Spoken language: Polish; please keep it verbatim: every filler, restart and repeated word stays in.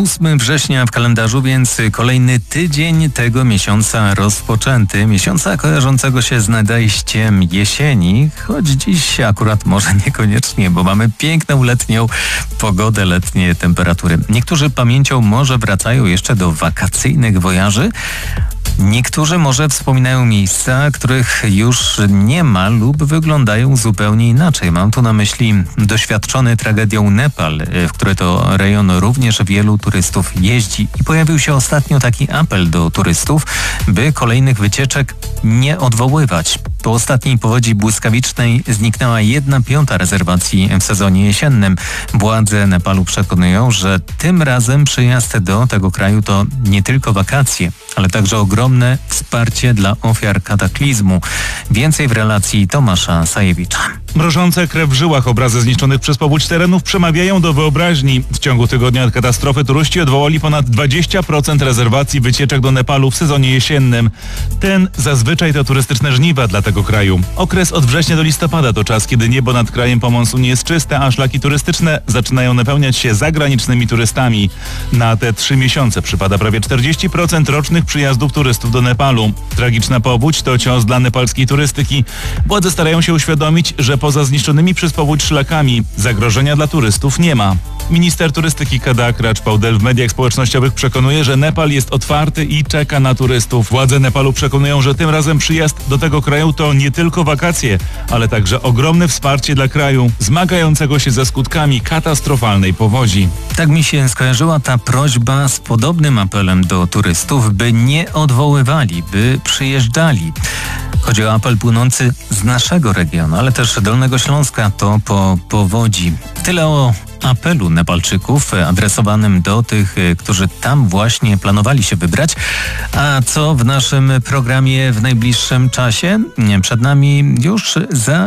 ósmego września w kalendarzu, więc kolejny tydzień tego miesiąca rozpoczęty. Miesiąca kojarzącego się z nadejściem jesieni, choć dziś akurat może niekoniecznie, bo mamy piękną letnią pogodę, letnie temperatury. Niektórzy pamięcią może wracają jeszcze do wakacyjnych wojaży. Niektórzy może wspominają miejsca, których już nie ma lub wyglądają zupełnie inaczej. Mam tu na myśli doświadczony tragedią Nepal, w który to rejon również wielu turystów jeździ. I pojawił się ostatnio taki apel do turystów, by kolejnych wycieczek nie odwoływać. Po ostatniej powodzi błyskawicznej zniknęła jedna piąta rezerwacji w sezonie jesiennym. Władze Nepalu przekonują, że tym razem przyjazd do tego kraju to nie tylko wakacje, ale także ogromne wsparcie dla ofiar kataklizmu. Więcej w relacji Tomasza Sajewicza. Mrożące krew w żyłach obrazy zniszczonych przez powódź terenów przemawiają do wyobraźni. W ciągu tygodnia od katastrofy turyści odwołali ponad dwadzieścia procent rezerwacji wycieczek do Nepalu w sezonie jesiennym. Ten zazwyczaj to turystyczne żniwa dla tego kraju. Okres od września do listopada to czas, kiedy niebo nad krajem po monsunie jest czyste, a szlaki turystyczne zaczynają napełniać się zagranicznymi turystami. Na te trzy miesiące przypada prawie czterdzieści procent rocznych przyjazdów turystów do Nepalu. Tragiczna powódź to cios dla nepalskiej turystyki. Władze starają się uświadomić, że poza zniszczonymi przez powódź szlakami zagrożenia dla turystów nie ma. Minister turystyki Kadak Raj Paudel w mediach społecznościowych przekonuje, że Nepal jest otwarty i czeka na turystów. Władze Nepalu przekonują, że tym razem przyjazd do tego kraju to nie tylko wakacje, ale także ogromne wsparcie dla kraju zmagającego się ze skutkami katastrofalnej powodzi. Tak mi się skojarzyła ta prośba z podobnym apelem do turystów, by nie odwoływali, by przyjeżdżali. Chodzi o apel płynący z naszego regionu, ale też Dolnego Śląska, to po powodzi. Tyle o apelu Nepalczyków adresowanym do tych, którzy tam właśnie planowali się wybrać. A co w naszym programie w najbliższym czasie? Przed nami już za